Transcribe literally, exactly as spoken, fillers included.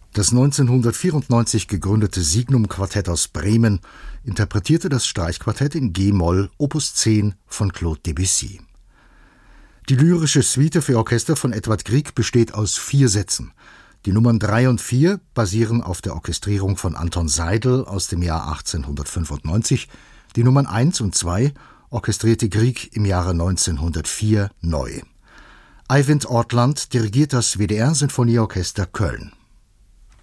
Das neunzehnhundertvierundneunzig gegründete Signum-Quartett aus Bremen interpretierte das Streichquartett in G-Moll Opus zehn von Claude Debussy. Die lyrische Suite für Orchester von Edvard Grieg besteht aus vier Sätzen. Die Nummern drei und vier basieren auf der Orchestrierung von Anton Seidl aus dem Jahr achtzehnhundertfünfundneunzig. Die Nummern eins und zwei orchestrierte Grieg im Jahre neunzehnhundertvier neu. Eivind Ortland dirigiert das W D R Sinfonieorchester Köln.